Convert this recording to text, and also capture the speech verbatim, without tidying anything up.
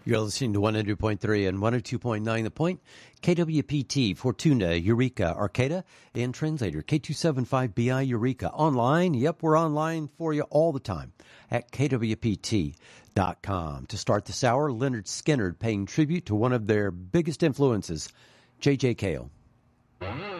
You're listening to one hundred point three and one oh two point nine The Point, K W P T, Fortuna, Eureka, Arcata, and Translator, K two seventy-five B I Eureka. Online, yep, we're online for you all the time at K W P T dot com. To start this hour, Leonard Skinner paying tribute to one of their biggest influences, J J. Cale.